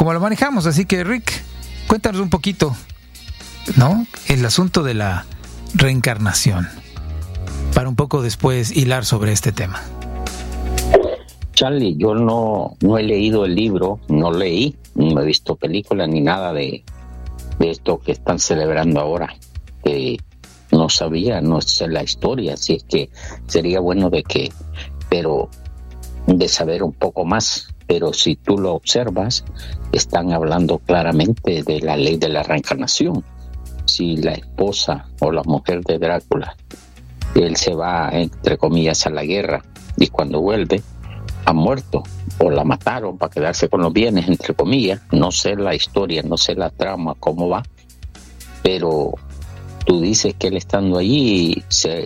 como lo manejamos. Así que, Rick, cuéntanos un poquito, ¿no?, el asunto de la reencarnación, para un poco después hilar sobre este tema. Charlie, yo no he leído el libro, no he visto película ni nada de esto que están celebrando ahora. No sé la historia, así es que sería bueno de saber un poco más. Pero si tú lo observas, están hablando claramente de la ley de la reencarnación. Si la esposa o la mujer de Drácula, él se va, entre comillas, a la guerra, y cuando vuelve, ha muerto o la mataron para quedarse con los bienes, entre comillas. No sé la historia, no sé la trama, cómo va, pero tú dices que él estando allí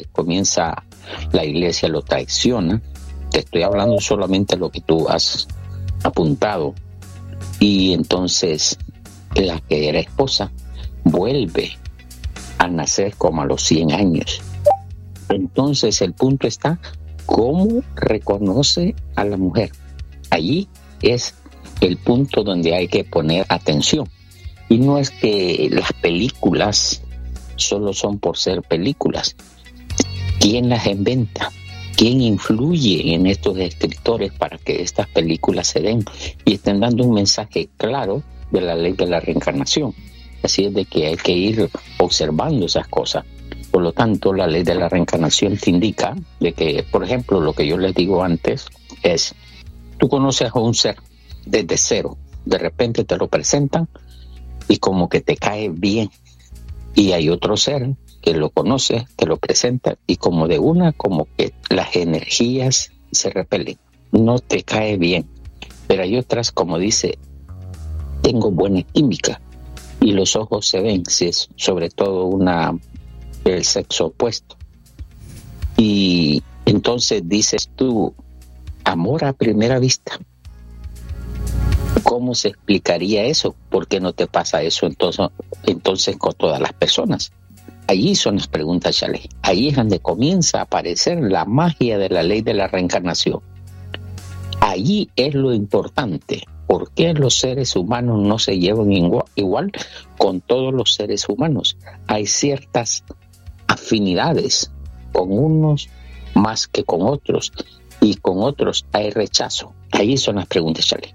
la iglesia lo traiciona. Te estoy hablando solamente de lo que tú has apuntado. Y entonces la que era esposa vuelve a nacer como a los 100 años. Entonces el punto está, ¿cómo reconoce a la mujer? Allí es el punto donde hay que poner atención. Y no es que las películas solo son por ser películas. ¿Quién las inventa? ¿Quién influye en estos escritores para que estas películas se den y estén dando un mensaje claro de la ley de la reencarnación? Así es de que hay que ir observando esas cosas. Por lo tanto, la ley de la reencarnación te indica de que, por ejemplo, lo que yo les digo antes es, tú conoces a un ser desde cero, de repente te lo presentan y como que te cae bien. Y hay otro ser que lo conoce, te lo presenta y como que las energías se repelen, no te cae bien. Pero hay otras, como dice, tengo buena química y los ojos se ven, si es sobre todo el sexo opuesto. Y entonces dices tú, amor a primera vista. ¿Cómo se explicaría eso? ¿Por qué no te pasa eso entonces con todas las personas? Allí son las preguntas, Charlie. Ahí es donde comienza a aparecer la magia de la ley de la reencarnación. Allí es lo importante. ¿Por qué los seres humanos no se llevan igual con todos los seres humanos? Hay ciertas afinidades con unos más que con otros, y con otros hay rechazo. Ahí son las preguntas, Charlie.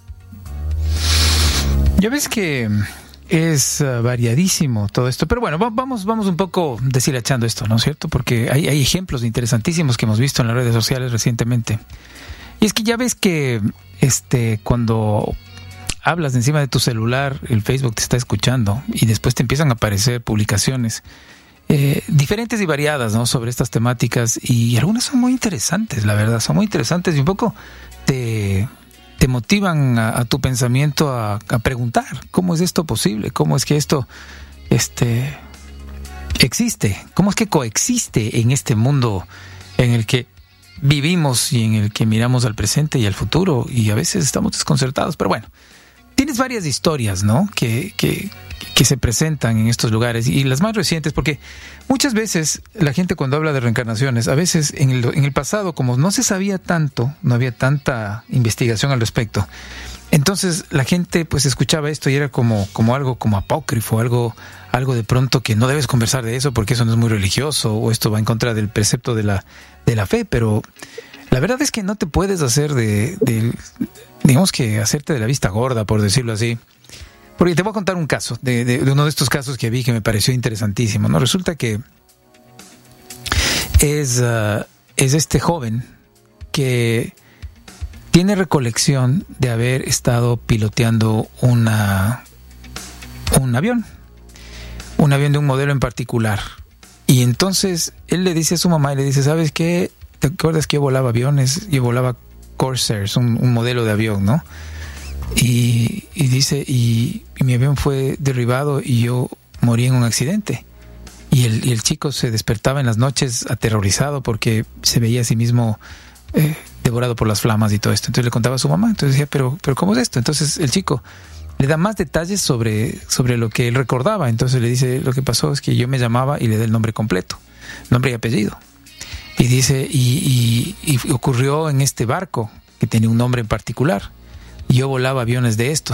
Ya ves que es variadísimo todo esto, pero bueno, vamos un poco deshilachando esto, ¿no es cierto? Porque hay ejemplos interesantísimos que hemos visto en las redes sociales recientemente. Y es que ya ves que cuando hablas encima de tu celular, el Facebook te está escuchando y después te empiezan a aparecer publicaciones diferentes y variadas, ¿no?, sobre estas temáticas, y algunas son muy interesantes, la verdad, son muy interesantes y un poco te motivan a tu pensamiento a preguntar, ¿cómo es esto posible? ¿Cómo es que esto existe? ¿Cómo es que coexiste en este mundo en el que vivimos y en el que miramos al presente y al futuro, y a veces estamos desconcertados? Pero bueno, tienes varias historias, ¿no?, que se presentan en estos lugares, y las más recientes, porque muchas veces la gente cuando habla de reencarnaciones, a veces en el pasado, como no se sabía tanto, no había tanta investigación al respecto, entonces la gente pues escuchaba esto y era como algo como apócrifo, algo de pronto que no debes conversar de eso porque eso no es muy religioso, o esto va en contra del precepto de la fe. Pero la verdad es que no te puedes hacer digamos que hacerte de la vista gorda, por decirlo así. Porque te voy a contar un caso, de uno de estos casos que vi que me pareció interesantísimo, ¿no? Resulta que es este joven que tiene recolección de haber estado piloteando un avión de un modelo en particular. Y entonces él le dice a su mamá, y le dice, ¿sabes qué? ¿Te acuerdas que yo volaba aviones? Yo volaba Corsairs, un modelo de avión, ¿no? Y dice, y mi avión fue derribado y yo morí en un accidente. Y el chico se despertaba en las noches aterrorizado porque se veía a sí mismo devorado por las flamas y todo esto. Entonces le contaba a su mamá. Entonces decía, pero ¿cómo es esto? Entonces el chico le da más detalles sobre lo que él recordaba. Entonces le dice, lo que pasó es que yo me llamaba, y le da el nombre completo, nombre y apellido. Y dice, y ocurrió en este barco que tenía un nombre en particular. Yo volaba aviones de estos.